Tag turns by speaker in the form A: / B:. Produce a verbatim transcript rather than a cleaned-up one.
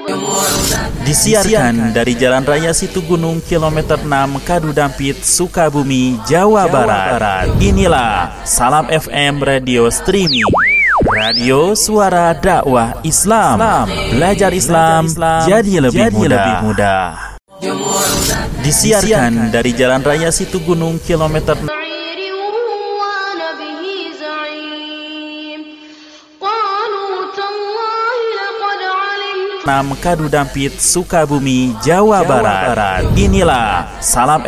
A: Disiarkan dari Jalan Raya Situgunung kilometer enam Kadudampit, Sukabumi, Jawa Barat. Inilah Salam F M Radio Streaming, radio suara dakwah Islam. Belajar Islam jadi lebih mudah. Disiarkan dari Jalan Raya Situgunung kilometer enam Kadudampit, Sukabumi, Jawa Barat. Inilah Salam